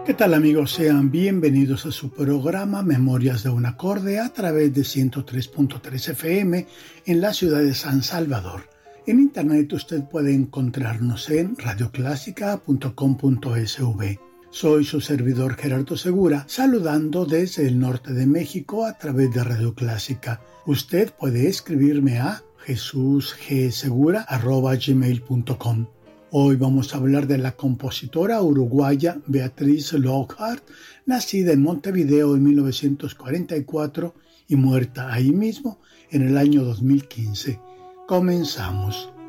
¿Qué tal amigos? Sean bienvenidos a su programa Memorias de un Acorde a través de 103.3 FM en la ciudad de San Salvador. En internet usted puede encontrarnos en radioclásica.com.sv. Soy su servidor Gerardo Segura, saludando desde el norte de México a través de Radio Clásica. Usted puede escribirme a jesusgsegura@gmail.com. Hoy vamos a hablar de la compositora uruguaya Beatriz Lockhart, nacida en Montevideo en 1944 y muerta ahí mismo en el año 2015. Comenzamos.